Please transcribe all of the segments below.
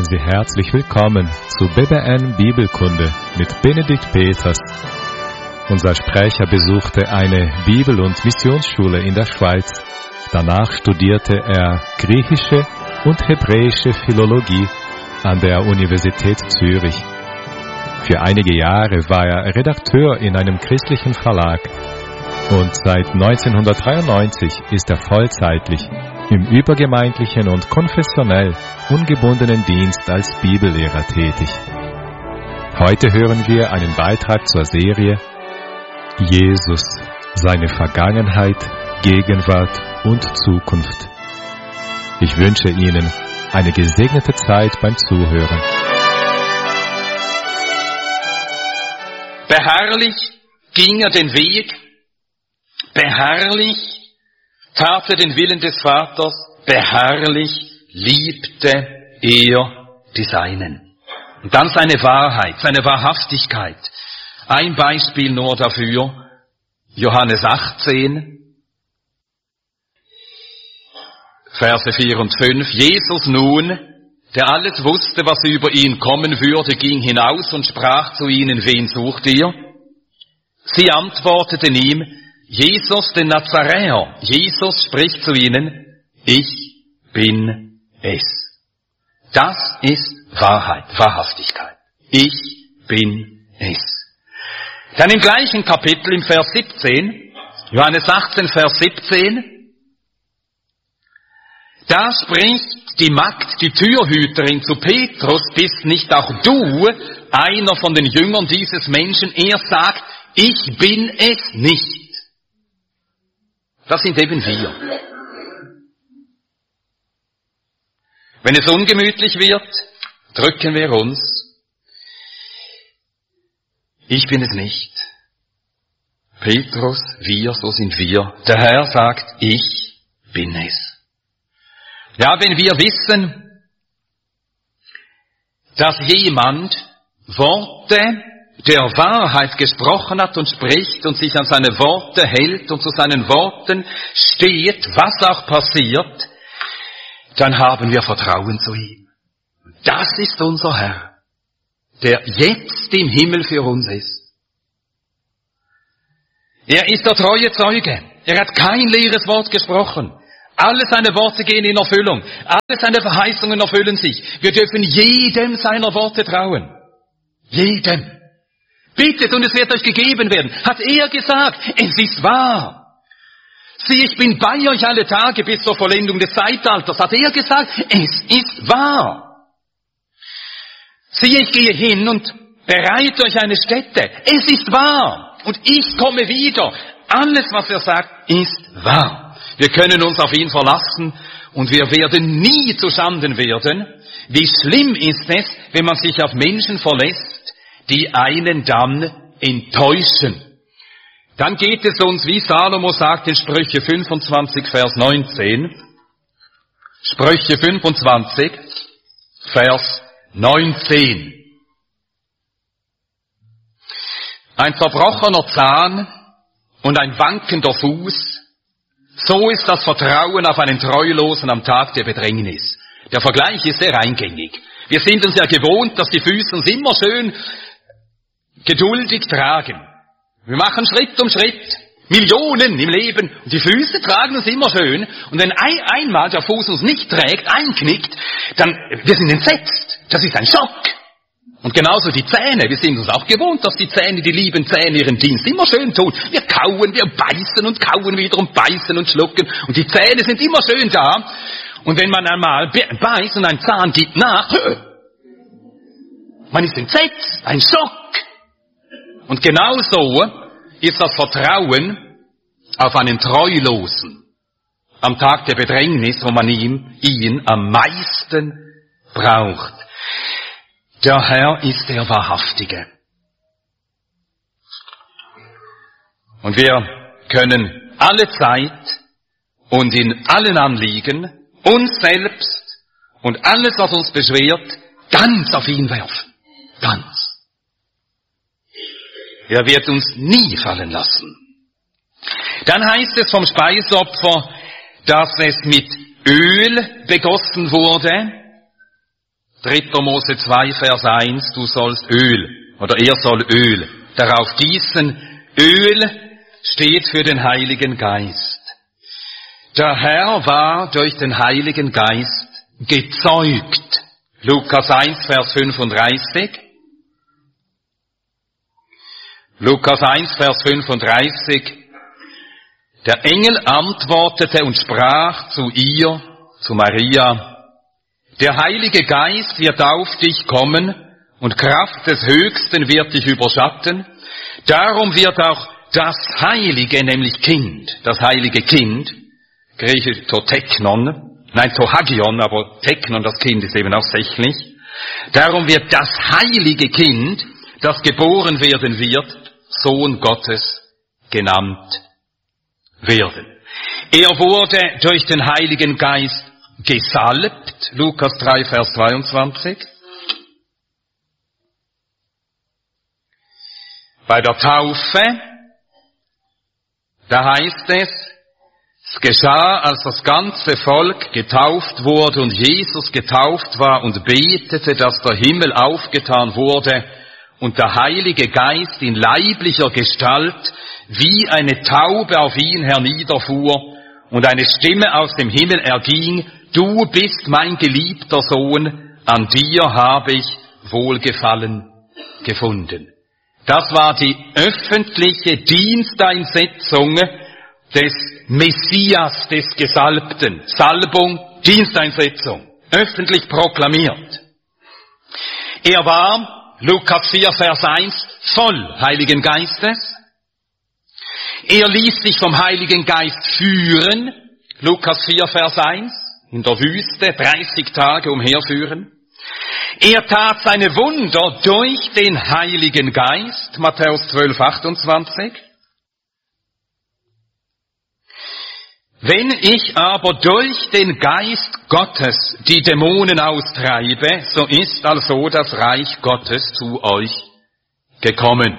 Sie herzlich willkommen zu BBN Bibelkunde mit Benedikt Peters. Unser Sprecher besuchte eine Bibel- und Missionsschule in der Schweiz. Danach studierte er griechische und hebräische Philologie an der Universität Zürich. Für einige Jahre war er Redakteur in einem christlichen Verlag und seit 1993 ist er vollzeitlich im übergemeindlichen und konfessionell ungebundenen Dienst als Bibellehrer tätig. Heute hören wir einen Beitrag zur Serie Jesus, seine Vergangenheit, Gegenwart und Zukunft. Ich wünsche Ihnen eine gesegnete Zeit beim Zuhören. Beharrlich ging er den Weg, beharrlich tat er den Willen des Vaters, beharrlich liebte er die Seinen. Und dann seine Wahrheit, seine Wahrhaftigkeit. Ein Beispiel nur dafür, Johannes 18, Verse 4 und 5. Jesus nun, der alles wusste, was über ihn kommen würde, ging hinaus und sprach zu ihnen, wen sucht ihr? Sie antworteten ihm, Jesus, den Nazaräer. Jesus spricht zu ihnen, ich bin es. Das ist Wahrheit, Wahrhaftigkeit. Ich bin es. Dann im gleichen Kapitel, im Vers 17, Johannes 18, Vers 17, da spricht die Magd, die Türhüterin zu Petrus, bist nicht auch du einer von den Jüngern dieses Menschen? Er sagt, ich bin es nicht. Das sind eben wir. Wenn es ungemütlich wird, drücken wir uns. Ich bin es nicht. Petrus, wir, so sind wir. Der Herr sagt, ich bin es. Ja, wenn wir wissen, dass jemand Worte der Wahrheit gesprochen hat und spricht und sich an seine Worte hält und zu seinen Worten steht, was auch passiert, dann haben wir Vertrauen zu ihm. Das ist unser Herr, der jetzt im Himmel für uns ist. Er ist der treue Zeuge. Er hat kein leeres Wort gesprochen. Alle seine Worte gehen in Erfüllung. Alle seine Verheißungen erfüllen sich. Wir dürfen jedem seiner Worte trauen. Jedem. Bittet und es wird euch gegeben werden. Hat er gesagt, es ist wahr. Siehe, ich bin bei euch alle Tage bis zur Vollendung des Zeitalters. Hat er gesagt, es ist wahr. Siehe, ich gehe hin und bereite euch eine Stätte. Es ist wahr. Und ich komme wieder. Alles, was er sagt, ist wahr. Wir können uns auf ihn verlassen und wir werden nie zuschanden werden. Wie schlimm ist es, wenn man sich auf Menschen verlässt, die einen dann enttäuschen. Dann geht es uns, wie Salomo sagt in Sprüche 25, Vers 19. Sprüche 25, Vers 19. Ein zerbrochener Zahn und ein wankender Fuß, so ist das Vertrauen auf einen Treulosen am Tag der Bedrängnis. Der Vergleich ist sehr eingängig. Wir sind uns ja gewohnt, dass die Füße uns immer schön geduldig tragen. Wir machen Schritt um Schritt, Millionen im Leben, und die Füße tragen uns immer schön. Und wenn einmal der Fuß uns nicht trägt, einknickt, dann, wir sind entsetzt. Das ist ein Schock. Und genauso die Zähne. Wir sind uns auch gewohnt, dass die Zähne, die lieben Zähne, ihren Dienst immer schön tun. Wir kauen, wir beißen und kauen wieder und beißen und schlucken. Und die Zähne sind immer schön da. Und wenn man einmal beißt und ein Zahn gibt nach, man ist entsetzt, ein Schock. Und genauso ist das Vertrauen auf einen Treulosen am Tag der Bedrängnis, wo man ihn am meisten braucht. Der Herr ist der Wahrhaftige. Und wir können alle Zeit und in allen Anliegen uns selbst und alles, was uns beschwert, ganz auf ihn werfen. Ganz. Er wird uns nie fallen lassen. Dann heißt es vom Speisopfer, dass es mit Öl begossen wurde. 3. Mose 2, Vers 1, du sollst Öl, oder er soll Öl darauf gießen. Öl steht für den Heiligen Geist. Der Herr war durch den Heiligen Geist gezeugt. Lukas 1, Vers 35. Lukas 1, Vers 35. Der Engel antwortete und sprach zu ihr, zu Maria, der Heilige Geist wird auf dich kommen und Kraft des Höchsten wird dich überschatten. Darum wird auch das Heilige, nämlich Kind, das heilige Kind, griechisch Toteknon, nein Tohagion, aber Teknon, das Kind ist eben auch sächlich. Darum wird das heilige Kind, das geboren werden wird, Sohn Gottes genannt werden. Er wurde durch den Heiligen Geist gesalbt, Lukas 3, Vers 22. Bei der Taufe, da heißt es geschah, als das ganze Volk getauft wurde und Jesus getauft war und betete, dass der Himmel aufgetan wurde und der Heilige Geist in leiblicher Gestalt wie eine Taube auf ihn herniederfuhr und eine Stimme aus dem Himmel erging, du bist mein geliebter Sohn, an dir habe ich Wohlgefallen gefunden. Das war die öffentliche Diensteinsetzung des Messias, des Gesalbten. Salbung, Diensteinsetzung, öffentlich proklamiert. Er war, Lukas 4, Vers 1, voll Heiligen Geistes. Er ließ sich vom Heiligen Geist führen, Lukas 4, Vers 1, in der Wüste 30 Tage umherführen. Er tat seine Wunder durch den Heiligen Geist, Matthäus 12, 28. Wenn ich aber durch den Geist Gottes die Dämonen austreibe, so ist also das Reich Gottes zu euch gekommen.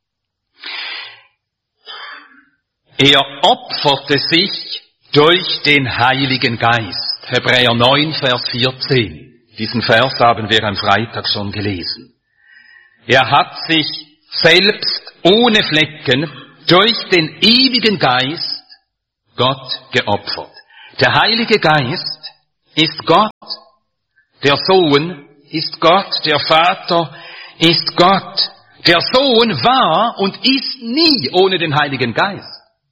Er opferte sich durch den Heiligen Geist. Hebräer 9, Vers 14. Diesen Vers haben wir am Freitag schon gelesen. Er hat sich selbst ohne Flecken durch den ewigen Geist Gott geopfert. Der Heilige Geist ist Gott. Der Sohn ist Gott. Der Vater ist Gott. Der Sohn war und ist nie ohne den Heiligen Geist.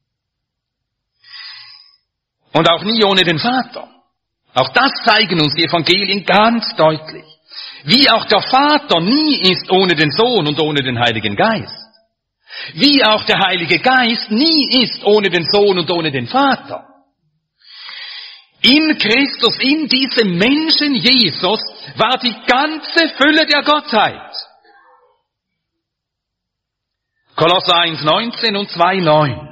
Und auch nie ohne den Vater. Auch das zeigen uns die Evangelien ganz deutlich. Wie auch der Vater nie ist ohne den Sohn und ohne den Heiligen Geist. Wie auch der Heilige Geist nie ist ohne den Sohn und ohne den Vater. In Christus, in diesem Menschen Jesus, war die ganze Fülle der Gottheit. Kolosser 1, 19 und 2, 9.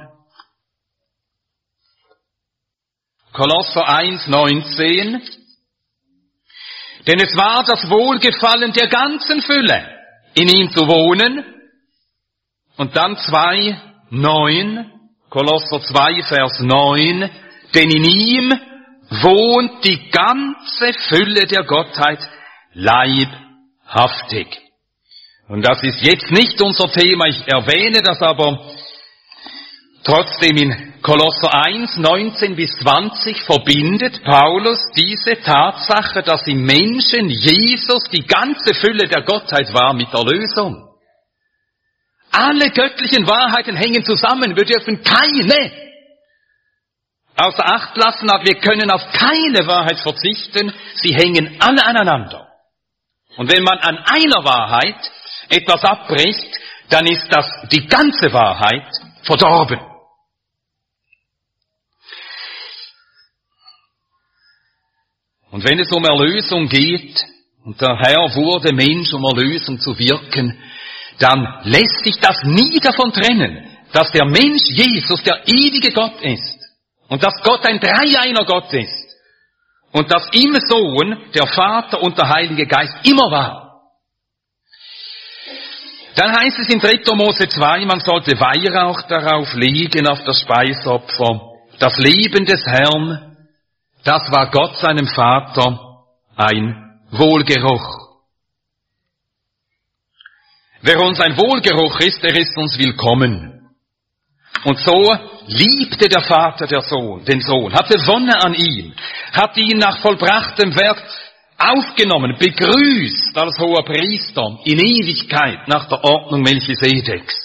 Kolosser 1, 19. Denn es war das Wohlgefallen der ganzen Fülle, in ihm zu wohnen. Und dann 2, 9. Kolosser 2, Vers 9. Denn in ihm wohnt die ganze Fülle der Gottheit leibhaftig. Und das ist jetzt nicht unser Thema, ich erwähne das aber trotzdem in Kolosser 1, 19 bis 20 verbindet Paulus diese Tatsache, dass im Menschen Jesus die ganze Fülle der Gottheit war mit Erlösung. Alle göttlichen Wahrheiten hängen zusammen, wir dürfen keine außer Acht lassen, aber wir können auf keine Wahrheit verzichten, sie hängen alle aneinander. Und wenn man an einer Wahrheit etwas abbricht, dann ist das die ganze Wahrheit verdorben. Und wenn es um Erlösung geht, und der Herr wurde Mensch, um Erlösung zu wirken, dann lässt sich das nie davon trennen, dass der Mensch Jesus der ewige Gott ist. Und dass Gott ein dreieiner Gott ist. Und dass im Sohn der Vater und der Heilige Geist immer war. Dann heißt es in 3. Mose 2, man sollte Weihrauch darauf legen, auf das Speisopfer. Das Leben des Herrn, das war Gott seinem Vater ein Wohlgeruch. Wer uns ein Wohlgeruch ist, der ist uns willkommen. Und so liebte der Vater den Sohn, hatte Wonne an ihm, hat ihn nach vollbrachtem Werk aufgenommen, begrüßt als hoher Priester in Ewigkeit nach der Ordnung Melchisedeks.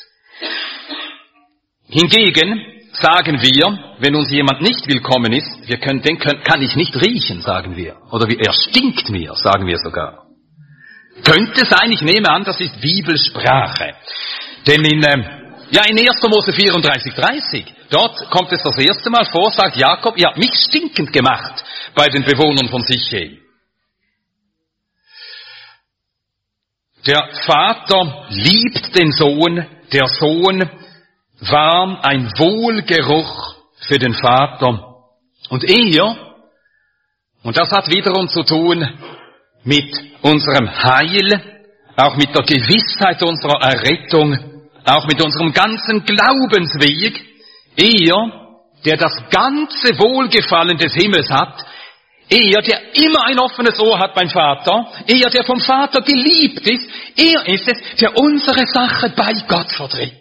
Hingegen sagen wir, wenn uns jemand nicht willkommen ist, den kann ich nicht riechen, sagen wir. Oder er stinkt mir, sagen wir sogar. Könnte sein, ich nehme an, das ist Bibelsprache. Denn in 1. Mose 34,30, dort kommt es das erste Mal vor, sagt Jakob, ihr habt mich stinkend gemacht bei den Bewohnern von Sichem. Der Vater liebt den Sohn, der Sohn war ein Wohlgeruch für den Vater. Und er, und das hat wiederum zu tun mit unserem Heil, auch mit der Gewissheit unserer Errettung, auch mit unserem ganzen Glaubensweg, er, der das ganze Wohlgefallen des Himmels hat, er, der immer ein offenes Ohr hat beim Vater, er, der vom Vater geliebt ist, er ist es, der unsere Sache bei Gott vertritt.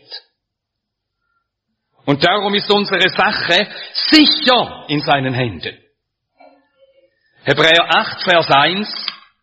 Und darum ist unsere Sache sicher in seinen Händen. Hebräer 8, Vers 1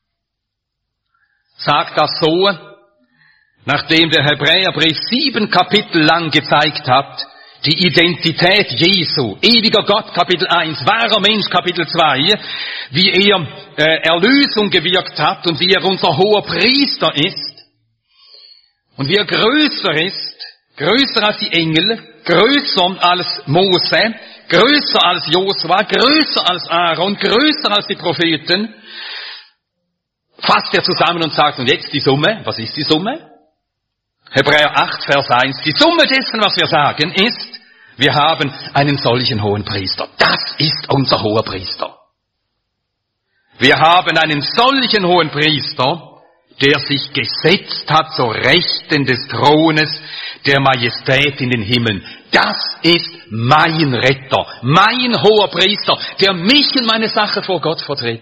sagt das so, nachdem der Hebräerbrief 7 Kapitel lang gezeigt hat, die Identität Jesu, ewiger Gott, Kapitel 1, wahrer Mensch, Kapitel 2, wie er Erlösung gewirkt hat und wie er unser hoher Priester ist und wie er größer ist, größer als die Engel, größer als Mose, größer als Josua, größer als Aaron, größer als die Propheten, fasst er zusammen und sagt, und jetzt die Summe, was ist die Summe? Hebräer 8, Vers 1, die Summe dessen, was wir sagen, ist, wir haben einen solchen hohen Priester. Das ist unser hoher Priester. Wir haben einen solchen hohen Priester, der sich gesetzt hat zur Rechten des Thrones der Majestät in den Himmeln. Das ist mein Retter, mein hoher Priester, der mich in meine Sache vor Gott vertritt.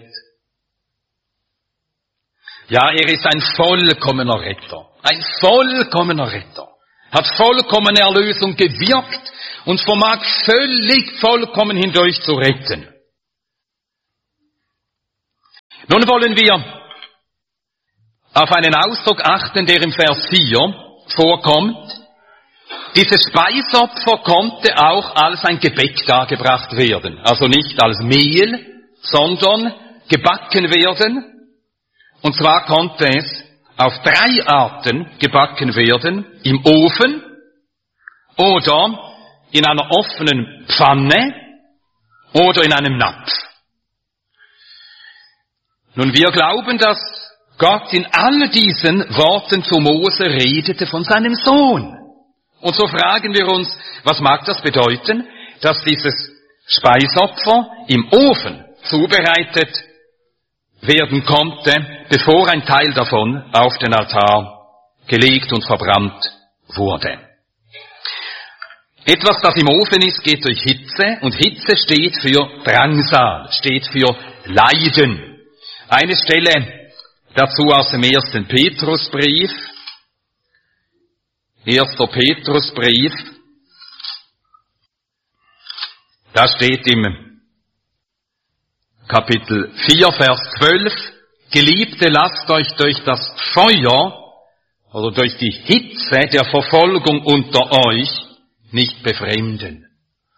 Ja, er ist ein vollkommener Retter, hat vollkommene Erlösung gewirkt und vermag völlig vollkommen hindurch zu retten. Nun wollen wir auf einen Ausdruck achten, der im Vers 4 vorkommt. Dieses Speisopfer konnte auch als ein Gebäck dargebracht werden. Also nicht als Mehl, sondern gebacken werden. Und zwar konnte es auf 3 Arten gebacken werden. Im Ofen oder in einer offenen Pfanne oder in einem Napf. Nun, wir glauben, dass Gott in all diesen Worten zu Mose redete von seinem Sohn. Und so fragen wir uns, was mag das bedeuten, dass dieses Speisopfer im Ofen zubereitet werden konnte, bevor ein Teil davon auf den Altar gelegt und verbrannt wurde. Etwas, das im Ofen ist, geht durch Hitze, und Hitze steht für Drangsal, steht für Leiden. Eine Stelle dazu aus dem 1. Petrusbrief. 1. Petrusbrief. Da steht im Kapitel 4, Vers 12, Geliebte, lasst euch durch das Feuer oder durch die Hitze der Verfolgung unter euch nicht befremden.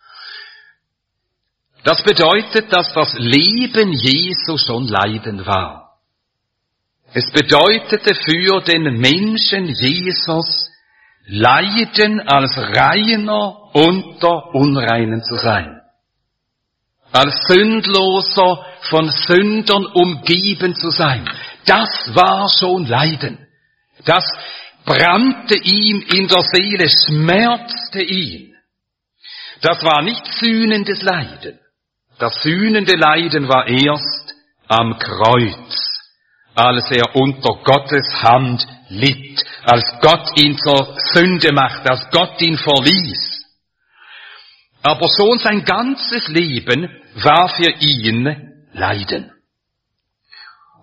Das bedeutet, dass das Leben Jesu schon Leiden war. Es bedeutete für den Menschen Jesus, Leiden als Reiner unter Unreinen zu sein. Als Sündloser, von Sündern umgeben zu sein. Das war schon Leiden. Das brannte ihm in der Seele, schmerzte ihn. Das war nicht sühnendes Leiden. Das sühnende Leiden war erst am Kreuz, als er unter Gottes Hand litt, als Gott ihn zur Sünde machte, als Gott ihn verließ. Aber schon sein ganzes Leben war für ihn Leiden.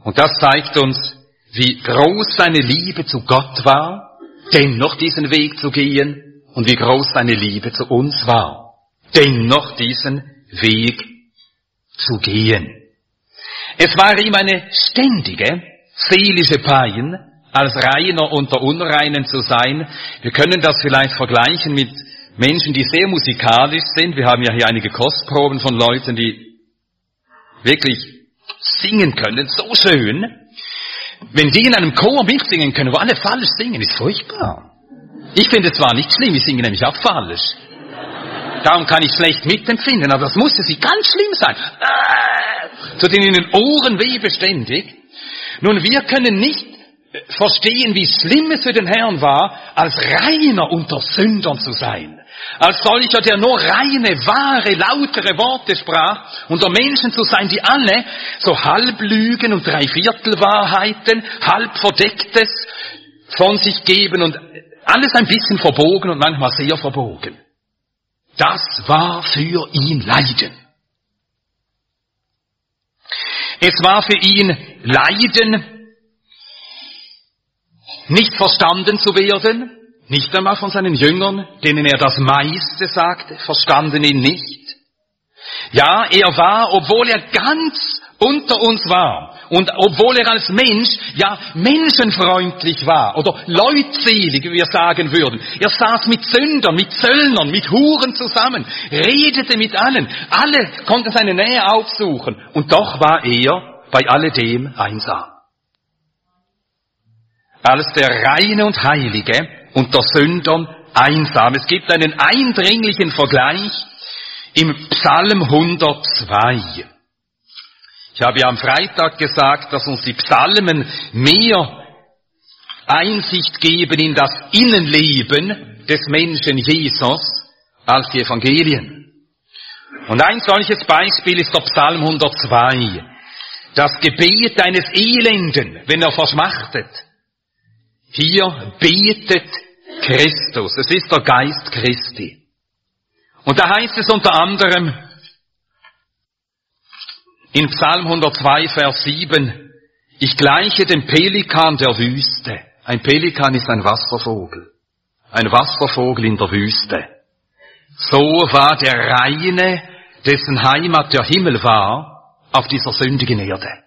Und das zeigt uns, wie groß seine Liebe zu Gott war, dennoch diesen Weg zu gehen, und wie groß seine Liebe zu uns war, dennoch diesen Weg zu gehen. Es war ihm eine ständige seelische Pein, als Reiner unter Unreinen zu sein. Wir können das vielleicht vergleichen mit Menschen, die sehr musikalisch sind. Wir haben ja hier einige Kostproben von Leuten, die wirklich singen können, so schön. Wenn die in einem Chor mitsingen können, wo alle falsch singen, ist furchtbar. Ich finde es zwar nicht schlimm, ich singe nämlich auch falsch. Darum kann ich schlecht mitempfinden, aber das musste sie ganz schlimm sein. Tut in den Ohren weh beständig. Nun, wir können nicht verstehen, wie schlimm es für den Herrn war, als Reiner unter Sündern zu sein. Als solcher, der nur reine, wahre, lautere Worte sprach, unter Menschen zu sein, die alle so Halblügen und Dreiviertelwahrheiten, halb Verdecktes von sich geben und alles ein bisschen verbogen und manchmal sehr verbogen. Das war für ihn Leiden. Es war für ihn Leiden, nicht verstanden zu werden, nicht einmal von seinen Jüngern, denen er das meiste sagte, verstanden ihn nicht. Ja, er war, obwohl er ganz unter uns war und obwohl er als Mensch, ja, menschenfreundlich war oder leutselig, wie wir sagen würden. Er saß mit Sündern, mit Zöllnern, mit Huren zusammen, redete mit allen. Alle konnten seine Nähe aufsuchen und doch war er bei alledem einsam. Als der Reine und Heilige unter Sündern einsam. Es gibt einen eindringlichen Vergleich im Psalm 102. Ich habe ja am Freitag gesagt, dass uns die Psalmen mehr Einsicht geben in das Innenleben des Menschen Jesus als die Evangelien. Und ein solches Beispiel ist der Psalm 102. Das Gebet eines Elenden, wenn er verschmachtet. Hier betet Christus. Es ist der Geist Christi. Und da heißt es unter anderem in Psalm 102, Vers 7, ich gleiche dem Pelikan der Wüste. Ein Pelikan ist ein Wasservogel. Ein Wasservogel in der Wüste. So war der Reine, dessen Heimat der Himmel war, auf dieser sündigen Erde.